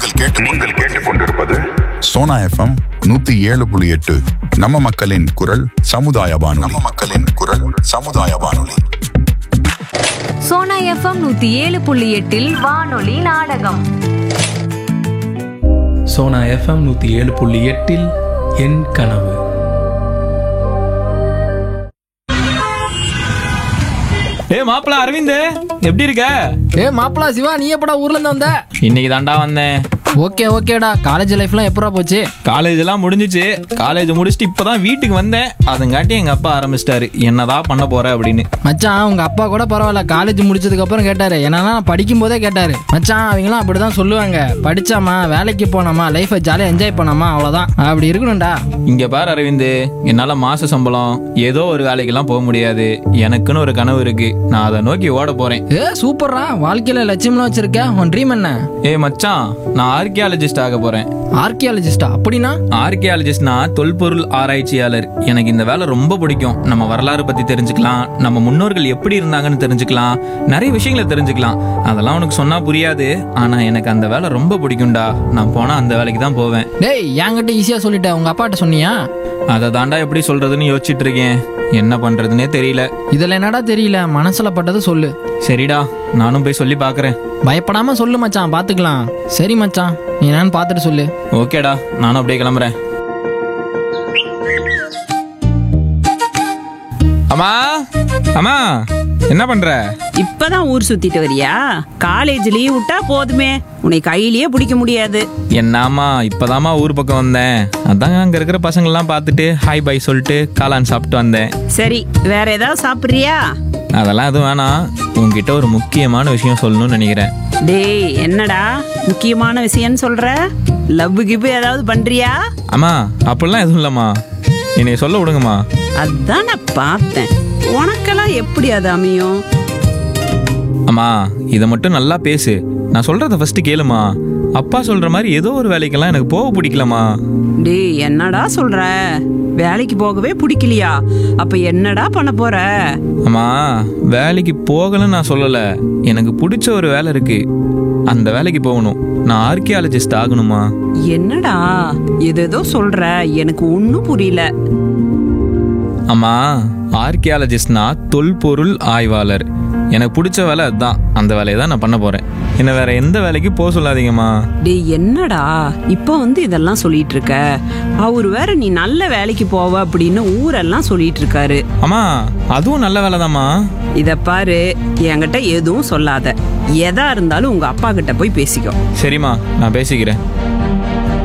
நீங்கள் கேட்டுக்கொண்டிருப்பது சோனா எஃப்எம் 107.8. நம்ம மக்களின் குரல் சமுதாய வானொலி. சோனா எஃப்எம் 107.8 வானொலி நாடகம். சோனா எஃப்எம் 107.8 என் கனவு. மாப்பிள அரவிந்த், எப்படி இருக்க? மாப்பிள சிவா, நீ எப்படா ஊர்ல இருந்து வந்த? இன்னைக்கு தாண்டா வந்தேன். ஓகேடா. காலேஜ் லைஃப்லாம் எப்படா போச்சு? காலேஜ் எல்லாம் முடிஞ்சிச்சு. காலேஜ் முடிச்சுட்டு இப்பதான் வீட்டுக்கு வந்தேன். அதங்காட்டி எங்க அப்பா ஆரம்பிச்சிட்டாரு, என்னதான் பண்ண போற அப்படின்னு. மச்சான், உங்க அப்பா கூட பரவாயில்ல, காலேஜ் முடிச்சதுக்கு அப்புறம் கேட்டாரு. என்னன்னா படிக்கும் போதே கேட்டாரு. மச்சான், அவங்களாம் அப்படிதான் சொல்லுவாங்க, படிச்சாமா வேலைக்கு போனோமா லைஃபை ஜாலியா என்ஜாய் பண்ணாமா அவ்வளவுதான், அப்படி இருக்கணும்டா. இங்க பாரு அரவிந்த், என்னால மாச சம்பளம் ஏதோ ஒரு வேலைக்கெல்லாம் போக முடியாது. எனக்குன்னு ஒரு கனவு இருக்கு, நான் அதை நோக்கி ஓட போறேன். சூப்பர்ரா, வாழ்க்கையில லட்சியம்லாம் வச்சிருக்க. உன் ட்ரீம் என்ன? மச்சான், நான் ஆர்கியாலஜிஸ்ட் ஆக போறேன். ஆர்கியாலஜிஸ்டா? அப்படின்னா? ஆர்கியாலஜிஸ்ட்னா தொல்பொருள் ஆராய்ச்சியாளர். எனக்கு இந்த வேலை ரொம்ப பிடிக்கும். நம்ம வரலாறு பத்தி தெரிஞ்சுக்கலாம், நம்ம முன்னோர்கள் எப்படி இருந்தாங்கன்னு தெரிஞ்சுக்கலாம், நிறைய விஷயங்களை தெரிஞ்சுக்கலாம். அதெல்லாம் உனக்கு சொன்னா புரியாது, ஆனா எனக்கு அந்த வேலை ரொம்ப பிடிக்கும்டா. நான் போனா அந்த வேலைக்கு தான் போவேன். டேய், என்கிட்ட ஈஸியா சொல்லிட்டேன், உங்க அப்பாட்ட சொன்னியா? அதை தாண்டா எப்படி சொல்றதுன்னு யோசிச்சுட்டு இருக்கேன். என்ன பண்றதுன்னே தெரியல. இதுல என்னடா தெரியல, மனசுல பட்டது சொல்லு. சரிடா, நானும் போய் சொல்லி பாக்குறேன். பயப்படாம சொல்லு மச்சான், பாத்துக்கலாம். சரி மச்சான், நீ என்னன்னு பாத்துட்டு சொல்லு. ஓகேடா, நானும் அப்படியே கிளம்புறேன். அம்மா அம்மா, என்ன பண்ற? இப்பதான் ஊர் சுத்திட்டு வரியா? காலேஜ் லீவ் விட்டா போதுமே, உன்னை கையிலேயே பிடிக்க முடியாது. என்னாமா, இப்பதாம்மா ஊர் பக்கம் வந்தேன். அதான் அங்க இருக்கிற பசங்கள்லாம் பார்த்துட்டு ஹாய் பை சொல்லிட்டு காளான் சாப்பிட்டு வந்தேன். சரி, வேற ஏதாவது சாப்பிட்றியா? அதெல்லாம் எதுவும் வேணாம். உங்ககிட்ட ஒரு முக்கியமான விஷயம் சொல்லணும்னு நினைக்கிறேன். டேய், என்னடா முக்கியமான விஷயம்னு சொல்ற? லவ் கிப் ஏதாவது பண்றியா? அம்மா, அப்படிலாம் எதுவும் இல்லம்மா, என்னைய சொல்ல விடுங்கம்மா. அதான் நான் பார்த்தேன், உனக்கெல்லாம் எப்படி அது அமையும்? அம்மா, இதை மட்டும் நல்லா பேசு. நான் சொல்றத ஃபர்ஸ்ட் கேளுமா. அப்பா சொல்ற மாதிரி ஏதோ ஒரு வேலைக்கெல்லாம் எனக்கு போக பிடிக்கலமா. டேய், என்னடா சொல்ற? வேலைக்கு போகவே பிடிக்கலையா? அப்ப என்னடா பண்ண போற? அம்மா, வேலைக்கு போகலன்னு நான் சொல்லல. எனக்கு பிடிச்ச ஒரு வேலை இருக்கு, அந்த வேலைக்கு போகணும். நான் ஆர்கியாலஜிஸ்ட் ஆகணுமா. என்னடா ஏதோ சொல்ற, எனக்கு ஒன்னும் புரியல. அம்மா, ஆர்கியாலஜிஸ்ட்னா தொல்பொருள் ஆய்வாளர். எனக்கு பிடிச்ச வேலை அதுதான். அந்த வேலையை தான் நான் பண்ண போறேன். என்ன வேற எந்த வேலைக்கு போக சொல்லாதீங்கம்மா. டேய், என்னடா இப்ப இதெல்லாம் சொல்லிட்டு இருக்க? அவரு வேற நீ நல்ல வேலைக்கு போவ அப்படின்னு ஊரெல்லாம் சொல்லிட்டு இருக்காரு. அம்மா, அதுவும் நல்ல வேலைதாம்மா. இத பாரு, என்கிட்ட எதுவும் சொல்லாத. எதா இருந்தாலும் உங்க அப்பா கிட்ட போய் பேசிக்கோ. சரிம்மா, நான் பேசிக்கிறேன்.